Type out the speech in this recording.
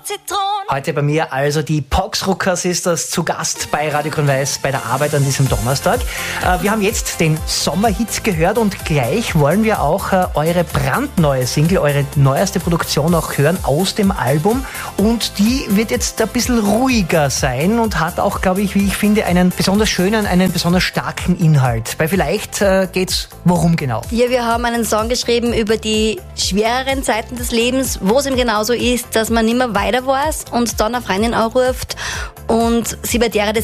Heute bei mir also die Poxrucker Sisters zu Gast bei Radio Grün-Weiß bei der Arbeit an diesem Donnerstag. Wir haben jetzt den Sommerhit gehört und gleich wollen wir auch eure brandneue Single, eure neueste Produktion auch hören aus dem Album. Und die wird jetzt ein bisschen ruhiger sein und hat auch, glaube ich, wie ich finde, einen besonders schönen, einen besonders starken Inhalt. Weil vielleicht geht's worum genau? Ja, wir haben einen Song geschrieben über die schwereren Zeiten des Lebens, wo es eben genauso ist, dass man nicht mehr weiter weiß und dann eine Freundin anruft und sie bei der das